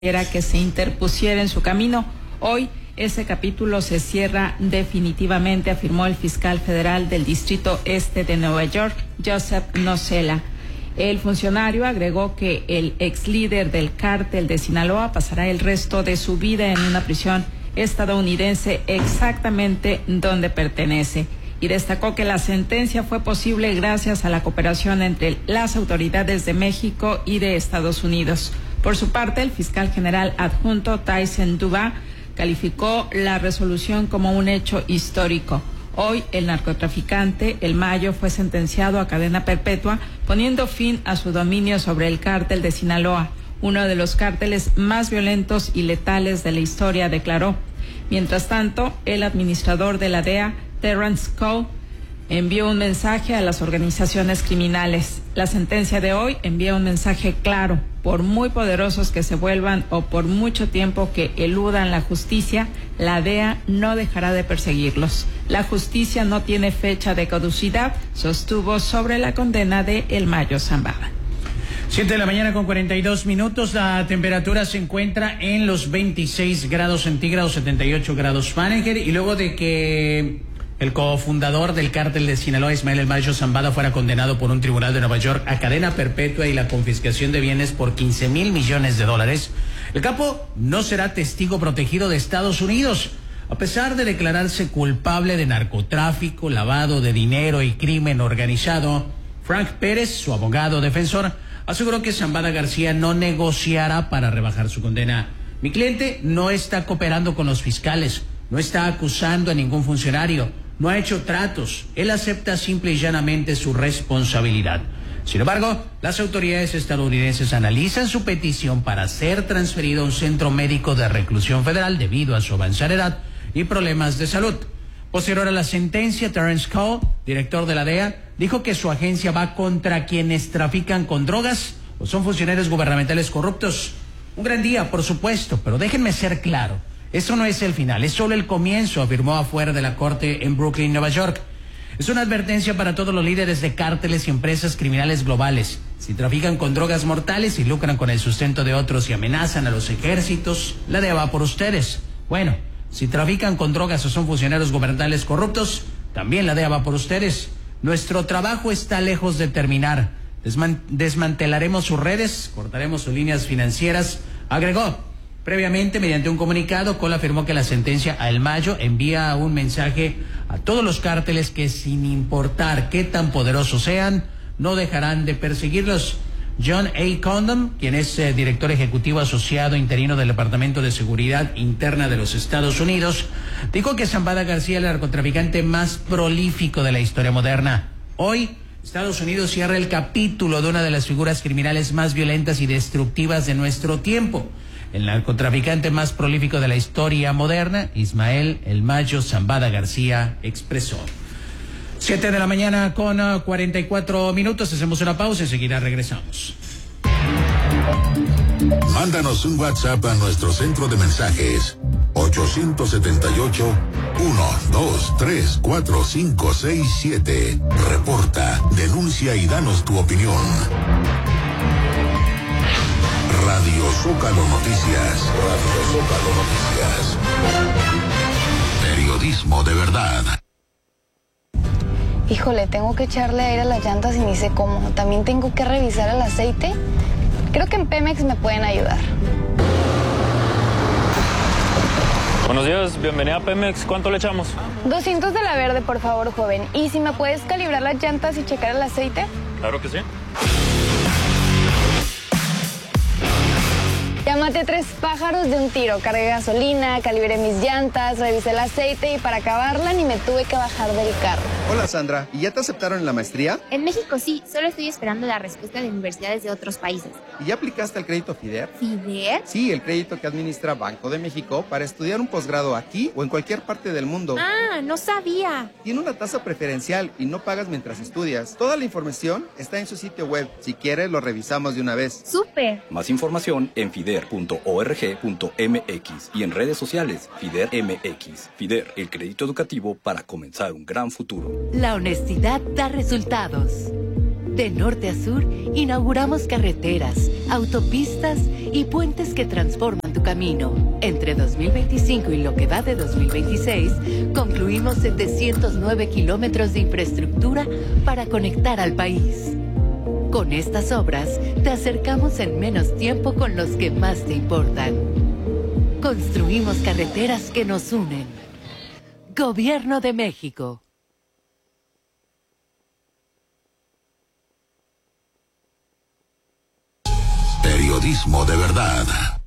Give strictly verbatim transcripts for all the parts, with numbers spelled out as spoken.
era que se interpusiera en su camino. Hoy ese capítulo se cierra definitivamente, afirmó el fiscal federal del Distrito Este de Nueva York, Joseph Nocella. El funcionario agregó que el ex líder del cártel de Sinaloa pasará el resto de su vida en una prisión estadounidense exactamente donde pertenece, y destacó que la sentencia fue posible gracias a la cooperación entre las autoridades de México y de Estados Unidos. Por su parte, el fiscal general adjunto Tyson Duba calificó la resolución como un hecho histórico. Hoy, el narcotraficante El Mayo fue sentenciado a cadena perpetua, poniendo fin a su dominio sobre el cártel de Sinaloa, uno de los cárteles más violentos y letales de la historia, declaró. Mientras tanto, el administrador de la D E A, Terrence Cole, envió un mensaje a las organizaciones criminales. La sentencia de hoy envía un mensaje claro: por muy poderosos que se vuelvan o por mucho tiempo que eludan la justicia, la D E A no dejará de perseguirlos. La justicia no tiene fecha de caducidad, sostuvo sobre la condena de El Mayo Zambada. Siete de la mañana con cuarenta y dos minutos, la temperatura se encuentra en los veintiséis grados centígrados, setenta y ocho grados Fahrenheit, y luego de que el cofundador del cártel de Sinaloa, Ismael El Mayo Zambada, fuera condenado por un tribunal de Nueva York a cadena perpetua y la confiscación de bienes por quince mil millones de dólares, el capo no será testigo protegido de Estados Unidos, a pesar de declararse culpable de narcotráfico, lavado de dinero y crimen organizado. Frank Pérez, su abogado defensor, aseguró que Zambada García no negociará para rebajar su condena. Mi cliente no está cooperando con los fiscales, no está acusando a ningún funcionario, no ha hecho tratos, él acepta simple y llanamente su responsabilidad. Sin embargo, las autoridades estadounidenses analizan su petición para ser transferido a un centro médico de reclusión federal debido a su avanzada edad y problemas de salud. Posterior a la sentencia, Terrence Cole, director de la D E A, dijo que su agencia va contra quienes trafican con drogas o son funcionarios gubernamentales corruptos. Un gran día, por supuesto, pero déjenme ser claro. Eso no es el final, es solo el comienzo, afirmó afuera de la corte en Brooklyn, Nueva York. Es una advertencia para todos los líderes de cárteles y empresas criminales globales. Si trafican con drogas mortales y lucran con el sustento de otros y amenazan a los ejércitos, la D E A va por ustedes. Bueno, si trafican con drogas o son funcionarios gubernamentales corruptos, también la D E A va por ustedes. Nuestro trabajo está lejos de terminar. Desman- desmantelaremos sus redes, cortaremos sus líneas financieras, agregó. Previamente, mediante un comunicado, Cole afirmó que la sentencia a El Mayo envía un mensaje a todos los cárteles que, sin importar qué tan poderosos sean, no dejarán de perseguirlos. John A. Condon, quien es eh, director ejecutivo asociado interino del Departamento de Seguridad Interna de los Estados Unidos, dijo que Zambada García es el narcotraficante más prolífico de la historia moderna. Hoy, Estados Unidos cierra el capítulo de una de las figuras criminales más violentas y destructivas de nuestro tiempo. El narcotraficante más prolífico de la historia moderna, Ismael El Mayo Zambada García, expresó. Siete de la mañana con uh, cuarenta y cuatro minutos, hacemos una pausa y enseguida regresamos. Mándanos un WhatsApp a nuestro centro de mensajes ocho siete ocho, uno dos tres cuatro cinco seis siete. Reporta, denuncia y danos tu opinión. Radio Zócalo Noticias. Radio Zócalo Noticias. Periodismo de verdad. Híjole, tengo que echarle aire a las llantas y ni sé cómo. También tengo que revisar el aceite. Creo que en Pemex me pueden ayudar. Buenos días, bienvenida a Pemex. ¿Cuánto le echamos? doscientos de la verde, por favor, joven. ¿Y si me puedes calibrar las llantas y checar el aceite? Claro que sí. Ya maté tres pájaros de un tiro. Cargué gasolina, calibré mis llantas, revisé el aceite y para acabarla ni me tuve que bajar del carro. Hola Sandra, ¿y ya te aceptaron en la maestría? En México sí, solo estoy esperando la respuesta de universidades de otros países. ¿Y ya aplicaste al crédito FIDER? ¿FIDER? Sí, el crédito que administra Banco de México para estudiar un posgrado aquí o en cualquier parte del mundo. Ah, no sabía. Tiene una tasa preferencial y no pagas mientras estudias. Toda la información está en su sitio web. Si quieres, lo revisamos de una vez. ¡Súper! Más información en fider punto org punto m x y en redes sociales FIDER M X. FIDER, el crédito educativo para comenzar un gran futuro. La honestidad da resultados. De norte a sur, inauguramos carreteras, autopistas y puentes que transforman tu camino. Entre dos mil veinticinco y lo que va de dos mil veintiséis, concluimos setecientos nueve kilómetros de infraestructura para conectar al país. Con estas obras, te acercamos en menos tiempo con los que más te importan. Construimos carreteras que nos unen. Gobierno de México. Periodismo de verdad.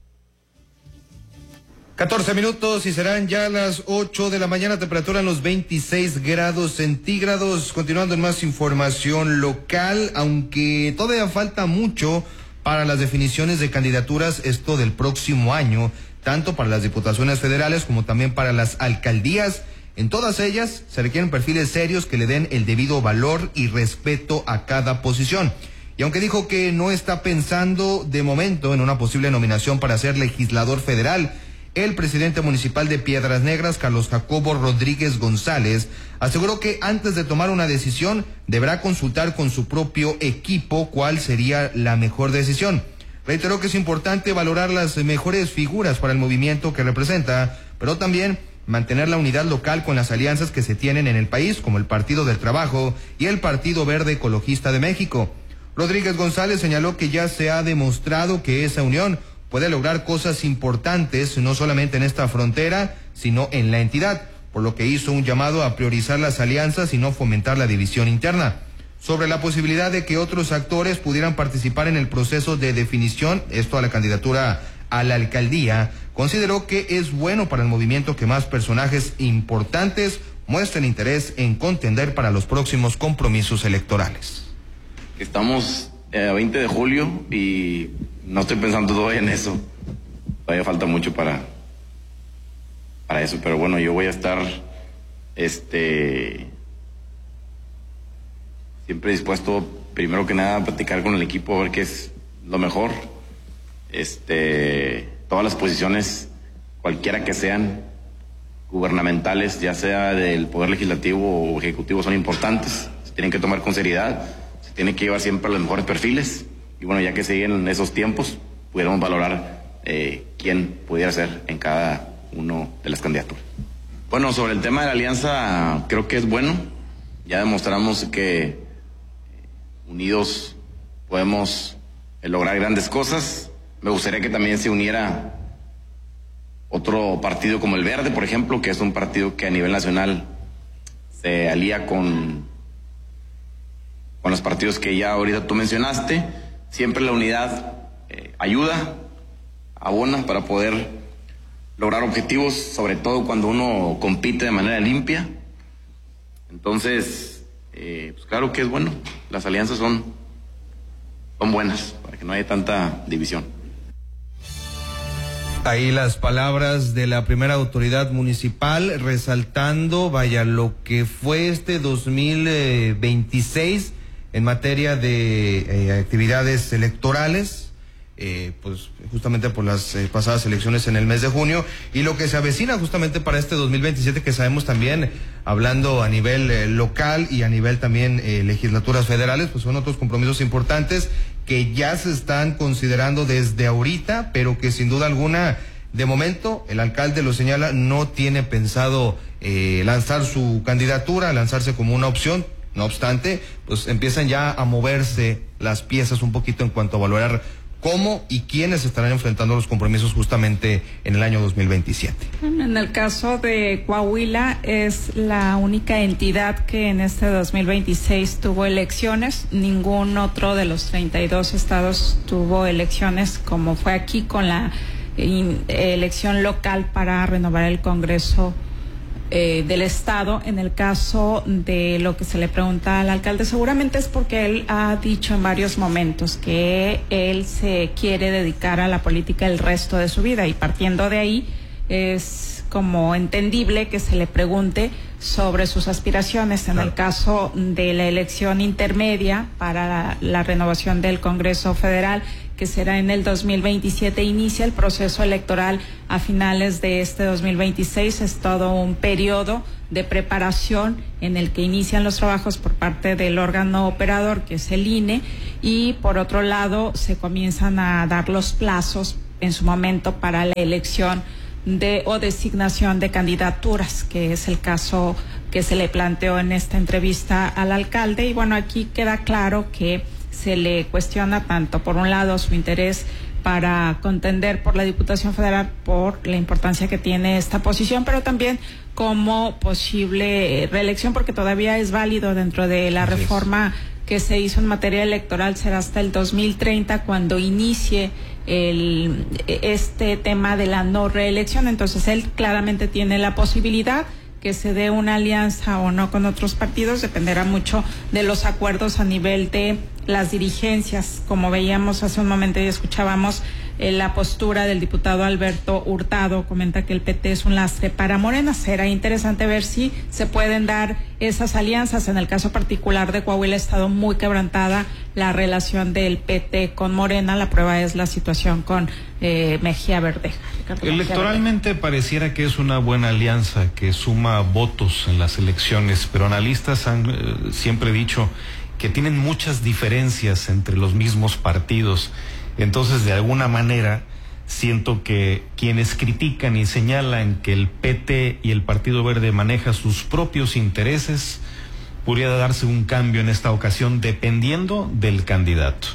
catorce minutos y serán ya las ocho de la mañana, temperatura en los veintiséis grados centígrados. Continuando en más información local, aunque todavía falta mucho para las definiciones de candidaturas, esto del próximo año, tanto para las diputaciones federales como también para las alcaldías. En todas ellas se requieren perfiles serios que le den el debido valor y respeto a cada posición. Y aunque dijo que no está pensando de momento en una posible nominación para ser legislador federal, el presidente municipal de Piedras Negras, Carlos Jacobo Rodríguez González, aseguró que antes de tomar una decisión deberá consultar con su propio equipo cuál sería la mejor decisión. Reiteró que es importante valorar las mejores figuras para el movimiento que representa, pero también mantener la unidad local con las alianzas que se tienen en el país, como el Partido del Trabajo y el Partido Verde Ecologista de México. Rodríguez González señaló que ya se ha demostrado que esa unión puede lograr cosas importantes, no solamente en esta frontera, sino en la entidad, por lo que hizo un llamado a priorizar las alianzas y no fomentar la división interna. Sobre la posibilidad de que otros actores pudieran participar en el proceso de definición, esto a la candidatura a la alcaldía, consideró que es bueno para el movimiento que más personajes importantes muestren interés en contender para los próximos compromisos electorales. Estamos a veinte de julio y no estoy pensando todavía en eso. Todavía falta mucho para, para eso, pero bueno, yo voy a estar este, siempre dispuesto, primero que nada, a platicar con el equipo, a ver qué es lo mejor. Este, todas las posiciones, cualquiera que sean, gubernamentales, ya sea del Poder Legislativo o Ejecutivo, son importantes, se tienen que tomar con seriedad. Tiene que llevar siempre los mejores perfiles y bueno, ya que siguen esos tiempos, pudiéramos valorar eh, quién pudiera ser en cada uno de las candidaturas. Bueno, sobre el tema de la alianza, creo que es bueno. Ya demostramos que unidos podemos eh, lograr grandes cosas. Me gustaría que también se uniera otro partido como el Verde, por ejemplo, que es un partido que a nivel nacional se alía con... con los partidos que ya ahorita tú mencionaste. Siempre la unidad eh, ayuda, abona para poder lograr objetivos, sobre todo cuando uno compite de manera limpia. Entonces, eh, pues claro que es bueno, las alianzas son, son buenas, para que no haya tanta división. Ahí las palabras de la primera autoridad municipal resaltando, vaya, lo que fue este dos mil veintiséis en materia de eh, actividades electorales, eh, pues justamente por las eh, pasadas elecciones en el mes de junio, y lo que se avecina justamente para este dos mil veintisiete, que sabemos también, hablando a nivel eh, local y a nivel también eh, legislaturas federales, pues son otros compromisos importantes que ya se están considerando desde ahorita, pero que sin duda alguna, de momento, el alcalde lo señala, no tiene pensado eh, lanzar su candidatura, lanzarse como una opción. No obstante, pues empiezan ya a moverse las piezas un poquito en cuanto a valorar cómo y quiénes estarán enfrentando los compromisos justamente en el año dos mil veintisiete. En el caso de Coahuila, es la única entidad que en este dos mil veintiséis tuvo elecciones. Ningún otro de los treinta y dos estados tuvo elecciones, como fue aquí con la in, elección local para renovar el Congreso Eh, del Estado. En el caso de lo que se le pregunta al alcalde, seguramente es porque él ha dicho en varios momentos que él se quiere dedicar a la política el resto de su vida, y partiendo de ahí, es como entendible que se le pregunte sobre sus aspiraciones. En claro. el caso de la elección intermedia para la, la renovación del Congreso Federal, que será en el dos mil veintisiete, inicia el proceso electoral a finales de este dos mil veintiséis. Es todo un periodo de preparación en el que inician los trabajos por parte del órgano operador, que es el I N E, y por otro lado se comienzan a dar los plazos en su momento para la elección de o designación de candidaturas, que es el caso que se le planteó en esta entrevista al alcalde. Y bueno, aquí queda claro que se le cuestiona tanto, por un lado, su interés para contender por la Diputación Federal por la importancia que tiene esta posición, pero también como posible reelección, porque todavía es válido dentro de la Así reforma es. que se hizo en materia electoral. Será hasta el dos mil treinta cuando inicie el este tema de la no reelección. Entonces él claramente tiene la posibilidad que se dé una alianza o no con otros partidos, dependerá mucho de los acuerdos a nivel de las dirigencias. Como veíamos hace un momento y escuchábamos eh, la postura del diputado Alberto Hurtado, comenta que el P T es un lastre para Morena. Será interesante ver si se pueden dar esas alianzas. En el caso particular de Coahuila ha estado muy quebrantada la relación del P T con Morena. La prueba es la situación con eh, Mejía Verdeja. Ricardo Electoralmente Mejía pareciera que es una buena alianza que suma votos en las elecciones, pero analistas han eh, siempre dicho que tienen muchas diferencias entre los mismos partidos. Entonces, de alguna manera, siento que quienes critican y señalan que el P T y el Partido Verde manejan sus propios intereses, podría darse un cambio en esta ocasión dependiendo del candidato.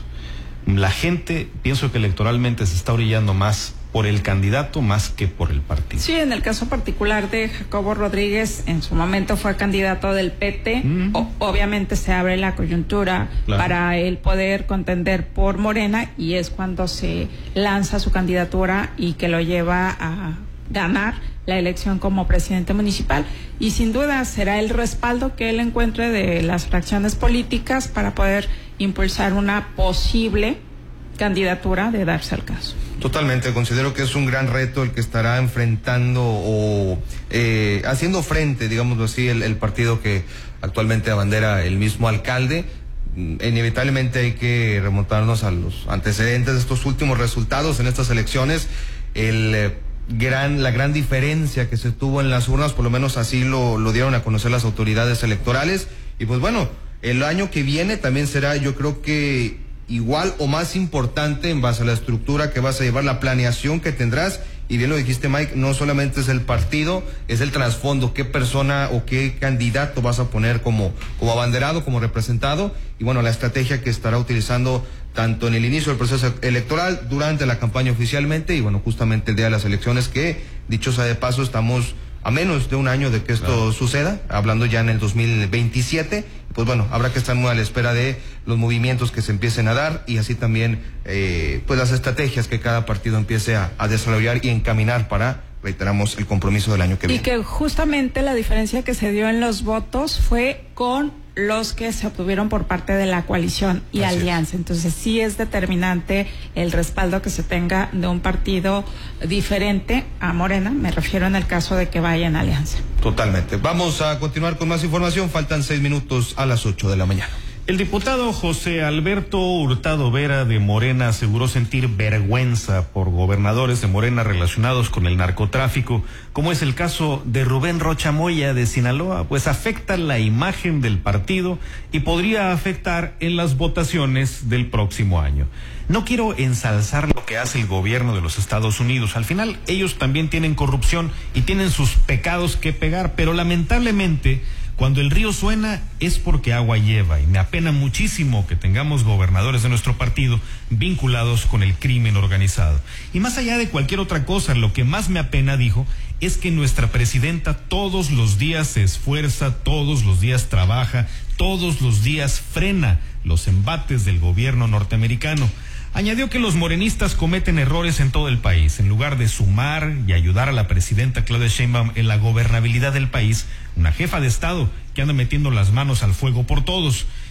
La gente, pienso que electoralmente se está orillando más por el candidato más que por el partido. Sí, en el caso particular de Jacobo Rodríguez, en su momento fue candidato del P T. Mm. O, obviamente se abre la coyuntura claro. para él poder contender por Morena, y es cuando se lanza su candidatura y que lo lleva a ganar la elección como presidente municipal. Y sin duda será el respaldo que él encuentre de las fracciones políticas para poder impulsar una posible candidatura de darse al caso. Totalmente, considero que es un gran reto el que estará enfrentando o eh, haciendo frente, digámoslo así, el, el partido que actualmente abandera el mismo alcalde. Inevitablemente hay que remontarnos a los antecedentes de estos últimos resultados en estas elecciones. El eh, gran, la gran diferencia que se tuvo en las urnas, por lo menos así lo, lo dieron a conocer las autoridades electorales. Y pues bueno, el año que viene también será, yo creo que igual o más importante en base a la estructura que vas a llevar, la planeación que tendrás. Y bien lo dijiste, Mike, no solamente es el partido, es el trasfondo, qué persona o qué candidato vas a poner como, como abanderado, como representado, y bueno, la estrategia que estará utilizando tanto en el inicio del proceso electoral, durante la campaña oficialmente, y bueno, justamente el día de las elecciones, que dicho sea de paso, estamos a menos de un año de que esto claro. suceda, hablando ya en el dos mil veintisiete, pues bueno, habrá que estar muy a la espera de los movimientos que se empiecen a dar, y así también eh, pues las estrategias que cada partido empiece a, a desarrollar y encaminar para, reiteramos, el compromiso del año que viene. Y que justamente la diferencia que se dio en los votos fue con los que se obtuvieron por parte de la coalición y Así alianza. Es. Entonces sí es determinante el respaldo que se tenga de un partido diferente a Morena, me refiero en el caso de que vaya en alianza. Totalmente. Vamos a continuar con más información, faltan seis minutos a las ocho de la mañana. El diputado José Alberto Hurtado Vera de Morena aseguró sentir vergüenza por gobernadores de Morena relacionados con el narcotráfico, como es el caso de Rubén Rocha Moya de Sinaloa, pues afecta la imagen del partido y podría afectar en las votaciones del próximo año. No quiero ensalzar lo que hace el gobierno de los Estados Unidos. Al final, ellos también tienen corrupción y tienen sus pecados que pegar, pero lamentablemente, cuando el río suena es porque agua lleva, y me apena muchísimo que tengamos gobernadores de nuestro partido vinculados con el crimen organizado. Y más allá de cualquier otra cosa, lo que más me apena, dijo, es que nuestra presidenta todos los días se esfuerza, todos los días trabaja, todos los días frena los embates del gobierno norteamericano. Añadió que los morenistas cometen errores en todo el país. En lugar de sumar y ayudar a la presidenta Claudia Sheinbaum en la gobernabilidad del país, una jefa de Estado que anda metiendo las manos al fuego por todos.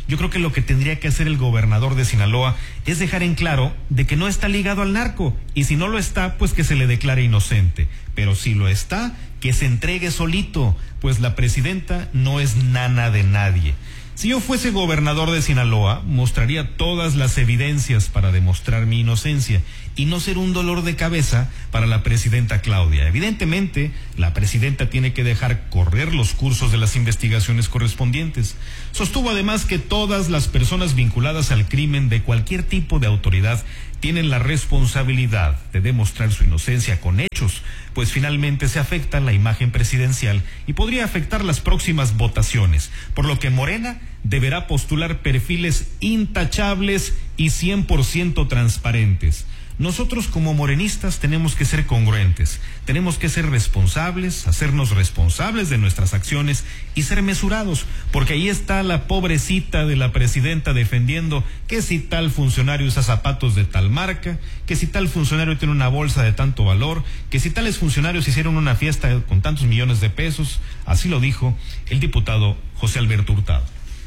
Yo creo que lo que tendría que hacer el gobernador de Sinaloa es dejar en claro de que no está ligado al narco, y si no lo está, pues que se le declare inocente. Pero si lo está, que se entregue solito, pues la presidenta no es nana de nadie. Si yo fuese gobernador de Sinaloa, mostraría todas las evidencias para demostrar mi inocencia y no ser un dolor de cabeza para la presidenta Claudia. Evidentemente, la presidenta tiene que dejar correr los cursos de las investigaciones correspondientes. Sostuvo además que todas las personas vinculadas al crimen de cualquier tipo de autoridad tienen la responsabilidad de demostrar su inocencia con hechos, pues finalmente se afecta la imagen presidencial y podría afectar las próximas votaciones, por lo que Morena deberá postular perfiles intachables y cien por ciento transparentes. Nosotros como morenistas tenemos que ser congruentes, tenemos que ser responsables, hacernos responsables de nuestras acciones y ser mesurados, porque ahí está la pobrecita de la presidenta defendiendo que si tal funcionario usa zapatos de tal marca, que si tal funcionario tiene una bolsa de tanto valor, que si tales funcionarios hicieron una fiesta con tantos millones de pesos. Así lo dijo el diputado José Alberto Hurtado.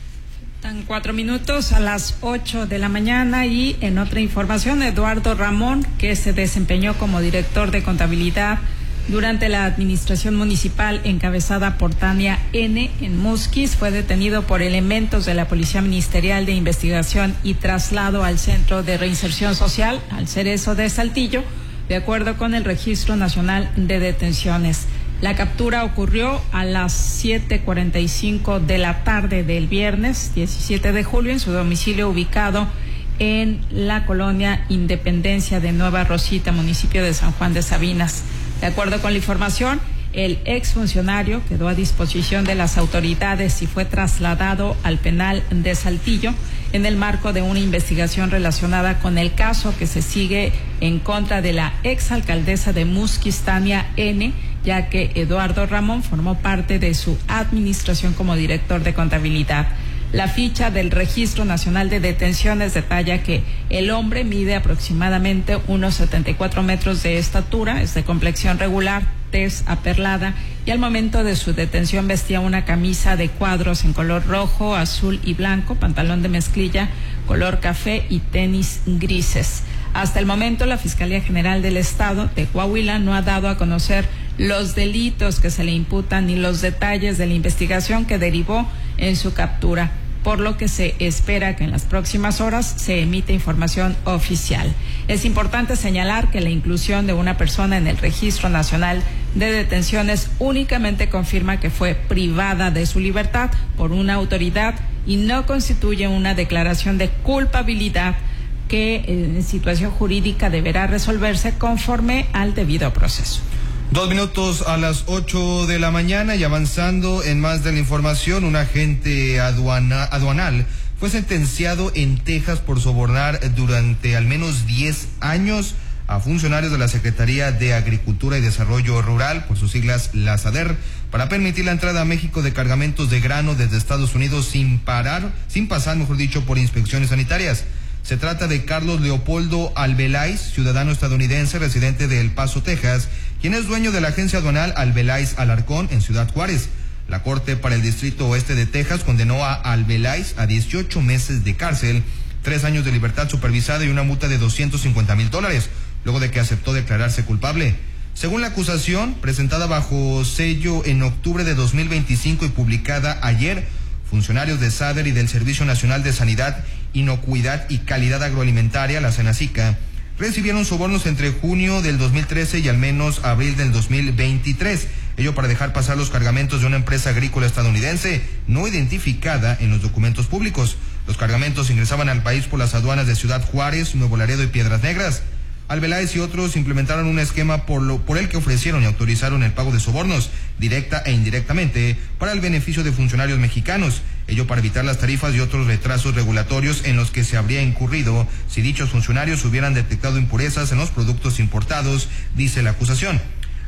Están cuatro minutos a las ocho de la mañana y en otra información, Eduardo Ramón, que se desempeñó como director de contabilidad durante la administración municipal encabezada por Tania N. en Musquis, fue detenido por elementos de la Policía Ministerial de Investigación y traslado al Centro de Reinserción Social, al Cerezo de Saltillo, de acuerdo con el Registro Nacional de Detenciones. La captura ocurrió a las siete cuarenta y cinco de la tarde del viernes diecisiete de julio en su domicilio ubicado en la colonia Independencia de Nueva Rosita, municipio de San Juan de Sabinas. De acuerdo con la información, el exfuncionario quedó a disposición de las autoridades y fue trasladado al penal de Saltillo en el marco de una investigación relacionada con el caso que se sigue en contra de la exalcaldesa de Musquis, Tania N., ya que Eduardo Ramón formó parte de su administración como director de contabilidad. La ficha del Registro Nacional de Detenciones detalla que el hombre mide aproximadamente unos setenta y cuatro metros de estatura, es de complexión regular, tez aperlada, y al momento de su detención vestía una camisa de cuadros en color rojo, azul y blanco, pantalón de mezclilla color café y tenis grises. Hasta el momento, la Fiscalía General del Estado de Coahuila no ha dado a conocer los delitos que se le imputan ni los detalles de la investigación que derivó en su captura, por lo que se espera que en las próximas horas se emita información oficial. Es importante señalar que la inclusión de una persona en el Registro Nacional de Detenciones únicamente confirma que fue privada de su libertad por una autoridad y no constituye una declaración de culpabilidad que en situación jurídica deberá resolverse conforme al debido proceso. Dos minutos a las ocho de la mañana y avanzando en más de la información, un agente aduana, aduanal fue sentenciado en Texas por sobornar durante al menos diez años a funcionarios de la Secretaría de Agricultura y Desarrollo Rural, por sus siglas la SADER, para permitir la entrada a México de cargamentos de grano desde Estados Unidos sin parar, sin pasar, mejor dicho, por inspecciones sanitarias. Se trata de Carlos Leopoldo Albeláiz, ciudadano estadounidense residente de El Paso, Texas, quien es dueño de la agencia aduanal Albeláiz Alarcón en Ciudad Juárez. La Corte para el Distrito Oeste de Texas condenó a Albeláiz a dieciocho meses de cárcel, tres años de libertad supervisada y una multa de doscientos cincuenta mil dólares, luego de que aceptó declararse culpable. Según la acusación, presentada bajo sello en octubre de dos mil veinticinco y publicada ayer, funcionarios de SADER y del Servicio Nacional de Sanidad, Inocuidad y Calidad Agroalimentaria, la SENACICA, recibieron sobornos entre junio del dos mil trece y al menos abril del dos mil veintitrés, ello para dejar pasar los cargamentos de una empresa agrícola estadounidense no identificada en los documentos públicos. Los cargamentos ingresaban al país por las aduanas de Ciudad Juárez, Nuevo Laredo y Piedras Negras. Albeláiz y otros implementaron un esquema por, lo, por el que ofrecieron y autorizaron el pago de sobornos, directa e indirectamente, para el beneficio de funcionarios mexicanos, ello para evitar las tarifas y otros retrasos regulatorios en los que se habría incurrido si dichos funcionarios hubieran detectado impurezas en los productos importados, dice la acusación.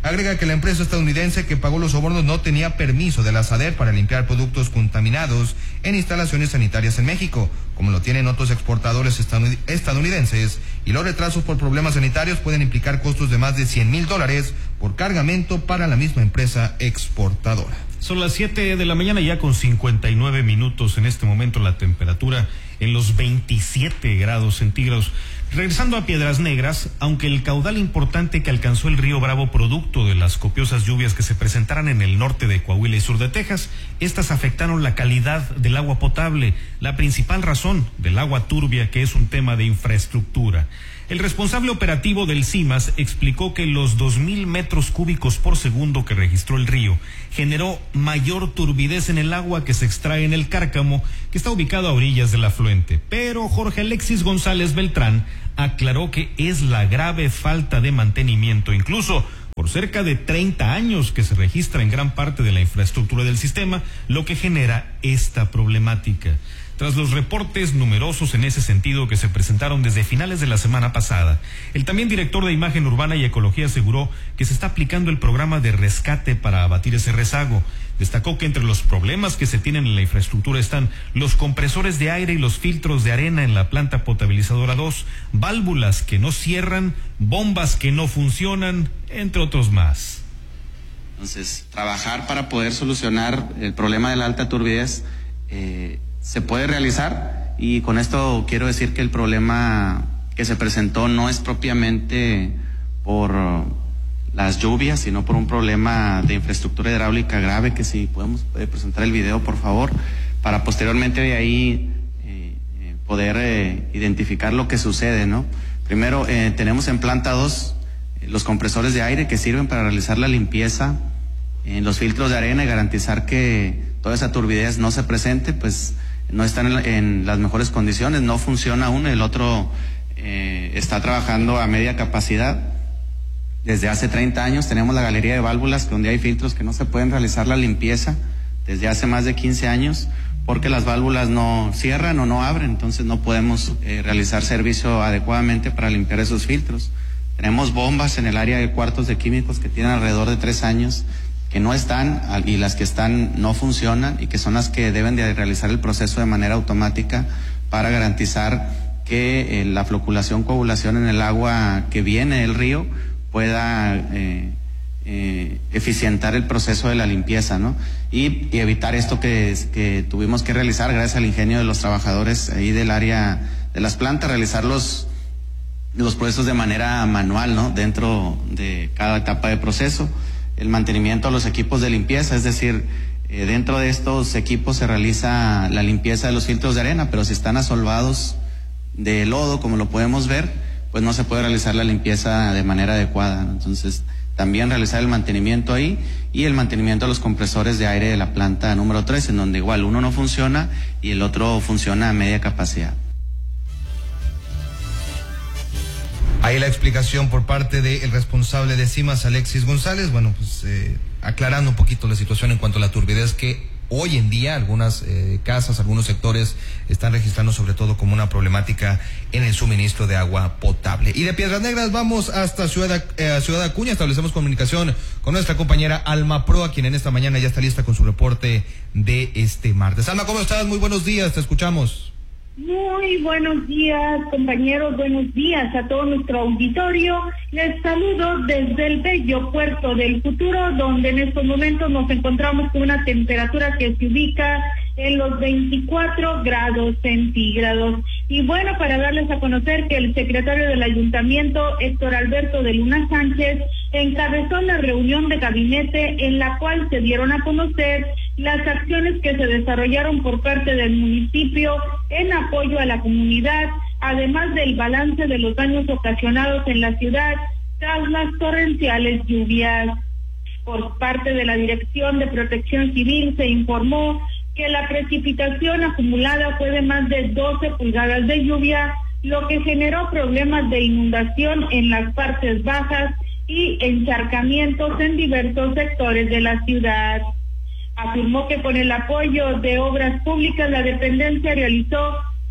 Agrega que la empresa estadounidense que pagó los sobornos no tenía permiso de la SADER para limpiar productos contaminados en instalaciones sanitarias en México, como lo tienen otros exportadores estadounidenses, y los retrasos por problemas sanitarios pueden implicar costos de más de cien mil dólares por cargamento para la misma empresa exportadora. Son las siete de la mañana ya con cincuenta y nueve minutos. En este momento la temperatura en los veintisiete grados centígrados. Regresando a Piedras Negras, aunque el caudal importante que alcanzó el río Bravo producto de las copiosas lluvias que se presentaran en el norte de Coahuila y sur de Texas, estas afectaron la calidad del agua potable, la principal razón del agua turbia, que es un tema de infraestructura. El responsable operativo del CIMAS explicó que los dos mil metros cúbicos por segundo que registró el río generó mayor turbidez en el agua que se extrae en el Cárcamo, que está ubicado a orillas del afluente. Pero Jorge Alexis González Beltrán aclaró que es la grave falta de mantenimiento, incluso por cerca de treinta años que se registra en gran parte de la infraestructura del sistema, lo que genera esta problemática. Tras los reportes numerosos en ese sentido que se presentaron desde finales de la semana pasada, el también director de Imagen Urbana y Ecología aseguró que se está aplicando el programa de rescate para abatir ese rezago. Destacó que entre los problemas que se tienen en la infraestructura están los compresores de aire y los filtros de arena en la planta potabilizadora dos, válvulas que no cierran, bombas que no funcionan, entre otros más. Entonces, trabajar para poder solucionar el problema de la alta turbidez eh, se puede realizar, y con esto quiero decir que el problema que se presentó no es propiamente por las lluvias, sino por un problema de infraestructura hidráulica grave, que si podemos eh, presentar el video, por favor, para posteriormente de ahí eh, eh, poder eh, identificar lo que sucede, ¿no? Primero, eh, tenemos en planta dos eh, los compresores de aire que sirven para realizar la limpieza en los filtros de arena y garantizar que toda esa turbidez no se presente, pues no están en, en las mejores condiciones, no funciona uno, el otro eh, está trabajando a media capacidad. Desde hace treinta años tenemos la galería de válvulas, donde hay filtros que no se pueden realizar la limpieza desde hace más de quince años, porque las válvulas no cierran o no abren, entonces no podemos eh, realizar servicio adecuadamente para limpiar esos filtros. Tenemos bombas en el área de cuartos de químicos que tienen alrededor de tres años, que no están, y las que están no funcionan, y que son las que deben de realizar el proceso de manera automática para garantizar que eh, la floculación, coagulación en el agua que viene del río pueda eh, eh, eficientar el proceso de la limpieza, ¿no? Y, y evitar esto que, que tuvimos que realizar gracias al ingenio de los trabajadores ahí del área de las plantas, realizar los, los procesos de manera manual, ¿no? Dentro de cada etapa de proceso. El mantenimiento a los equipos de limpieza, es decir, eh, dentro de estos equipos se realiza la limpieza de los filtros de arena, pero si están asolvados de lodo, como lo podemos ver, pues no se puede realizar la limpieza de manera adecuada, ¿no? Entonces, también realizar el mantenimiento ahí, y el mantenimiento de los compresores de aire de la planta número tres, en donde igual uno no funciona y el otro funciona a media capacidad. Ahí la explicación por parte del responsable de CIMAS, Alexis González, bueno, pues eh, aclarando un poquito la situación en cuanto a la turbidez que hoy en día algunas eh, casas, algunos sectores están registrando, sobre todo como una problemática en el suministro de agua potable. Y de Piedras Negras vamos hasta Ciudad, eh, Ciudad Acuña. Establecemos comunicación con nuestra compañera Alma Proa, quien en esta mañana ya está lista con su reporte de este martes. Alma, ¿cómo estás? Muy buenos días, te escuchamos. Muy buenos días, compañeros, buenos días a todo nuestro auditorio. Les saludo desde el bello puerto del Futuro, donde en estos momentos nos encontramos con una temperatura que se ubica en los veinticuatro grados centígrados. Y bueno, para darles a conocer que el secretario del Ayuntamiento, Héctor Alberto de Luna Sánchez, encabezó la reunión de gabinete en la cual se dieron a conocer las acciones que se desarrollaron por parte del municipio en apoyo a la comunidad, además del balance de los daños ocasionados en la ciudad tras las torrenciales lluvias. Por parte de la Dirección de Protección Civil se informó que la precipitación acumulada fue de más de doce pulgadas de lluvia, lo que generó problemas de inundación en las partes bajas y encharcamientos en diversos sectores de la ciudad. Afirmó que con el apoyo de Obras Públicas la dependencia realizó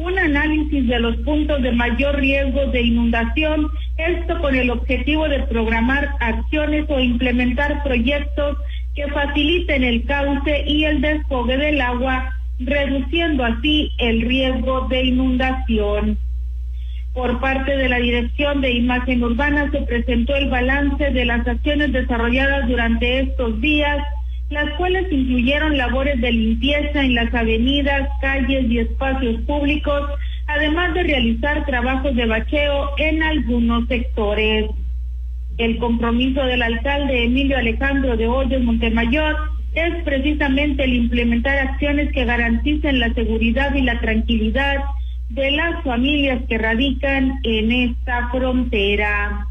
un análisis de los puntos de mayor riesgo de inundación, esto con el objetivo de programar acciones o implementar proyectos que faciliten el cauce y el desfogue del agua, reduciendo así el riesgo de inundación. Por parte de la Dirección de Imagen Urbana se presentó el balance de las acciones desarrolladas durante estos días, las cuales incluyeron labores de limpieza en las avenidas, calles y espacios públicos, además de realizar trabajos de bacheo en algunos sectores. El compromiso del alcalde Emilio Alejandro de Hoyos Montemayor es precisamente el implementar acciones que garanticen la seguridad y la tranquilidad de las familias que radican en esta frontera.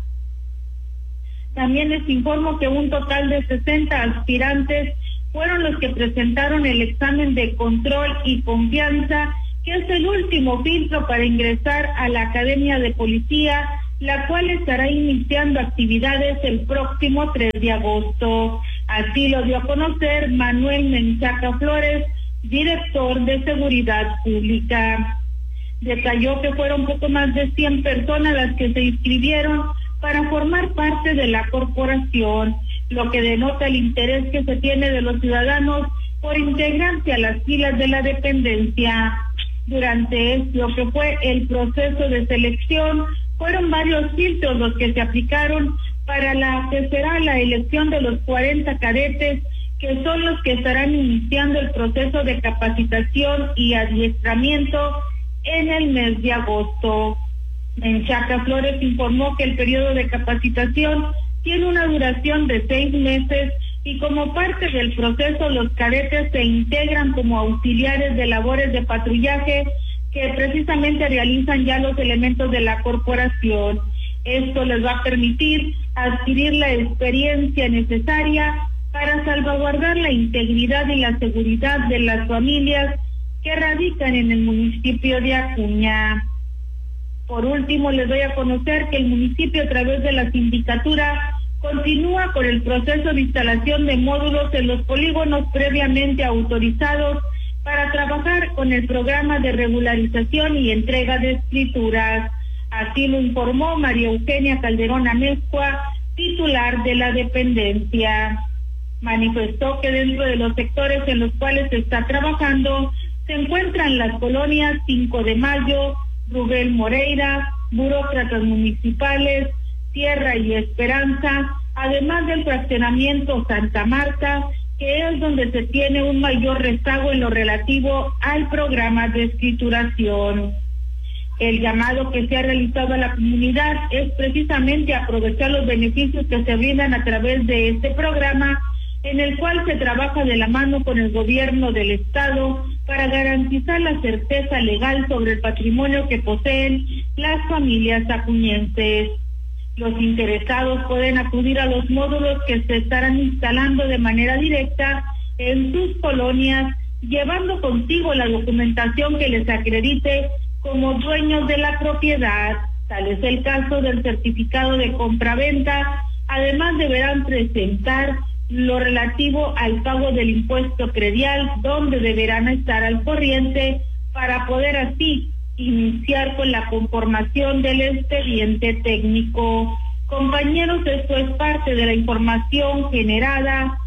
También les informo que un total de sesenta aspirantes fueron los que presentaron el examen de control y confianza, que es el último filtro para ingresar a la Academia de Policía, la cual estará iniciando actividades el próximo tres de agosto. Así lo dio a conocer Manuel Menchaca Flores, director de Seguridad Pública. Detalló que fueron poco más de cien personas las que se inscribieron para formar parte de la corporación, lo que denota el interés que se tiene de los ciudadanos por integrarse a las filas de la dependencia. Durante lo que fue el proceso de selección, fueron varios filtros los que se aplicaron para la que será la elección de los cuarenta cadetes, que son los que estarán iniciando el proceso de capacitación y adiestramiento en el mes de agosto. Menchaca Flores informó que el periodo de capacitación tiene una duración de seis meses y como parte del proceso los cadetes se integran como auxiliares de labores de patrullaje que precisamente realizan ya los elementos de la corporación. Esto les va a permitir adquirir la experiencia necesaria para salvaguardar la integridad y la seguridad de las familias que radican en el municipio de Acuña. Por último, les doy a conocer que el municipio, a través de la sindicatura, continúa con el proceso de instalación de módulos en los polígonos previamente autorizados para trabajar con el programa de regularización y entrega de escrituras. Así lo informó María Eugenia Calderón Amezcua, titular de la dependencia. Manifestó que dentro de los sectores en los cuales se está trabajando se encuentran las colonias cinco de mayo, Rubén Moreira, burócratas municipales, Tierra y Esperanza, además del fraccionamiento Santa Marta, que es donde se tiene un mayor rezago en lo relativo al programa de escrituración. El llamado que se ha realizado a la comunidad es precisamente aprovechar los beneficios que se brindan a través de este programa, en el cual se trabaja de la mano con el gobierno del estado para garantizar la certeza legal sobre el patrimonio que poseen las familias acuñenses. Los interesados pueden acudir a los módulos que se estarán instalando de manera directa en sus colonias, llevando consigo la documentación que les acredite como dueños de la propiedad. Tal es el caso del certificado de compraventa. Además deberán presentar lo relativo al pago del impuesto predial, donde deberán estar al corriente para poder así iniciar con la conformación del expediente técnico. Compañeros, esto es parte de la información generada